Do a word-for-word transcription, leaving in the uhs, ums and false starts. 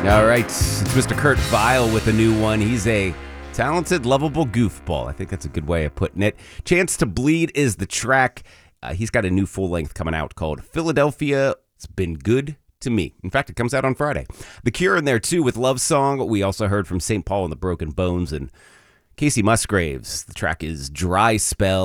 All right, it's Mister Kurt Vile with a new one. He's a talented, lovable goofball. I think that's a good way of putting it. Chance to Bleed is the track. Uh, he's got a new full-length coming out called Philadelphia. It's been good to me. In fact, it comes out on Friday. The Cure in there, too, with Love Song. We also heard from Saint Paul and the Broken Bones and Casey Musgraves. The track is Dry Spell.